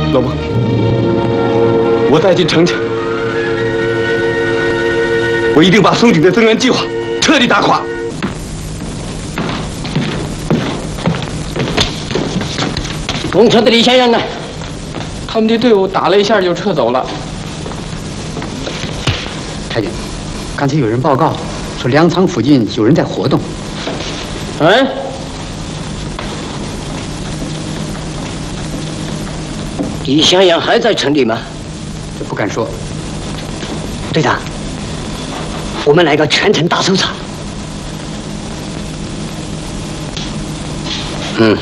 老婆，我带进城去，我一定把松井的增援计划彻底打垮。 公车的李先生呢？ 他们的队伍打了一下就撤走了。 太监，刚才有人报告说粮仓附近有人在活动。 嗯？李向阳还在城里吗？ 这不敢说。 队长，我们来个全城大搜查。嗯。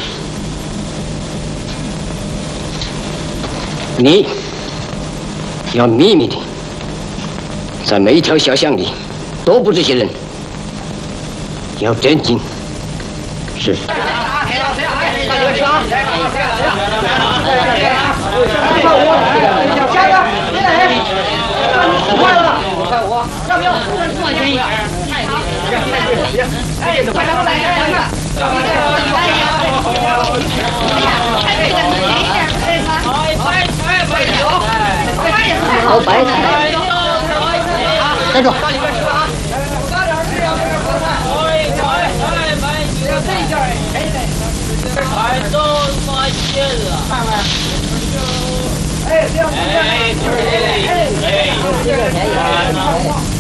你要秘密的，在每一条小巷里都布这些人，要严谨。是。好白菜，站住！哎，这样子。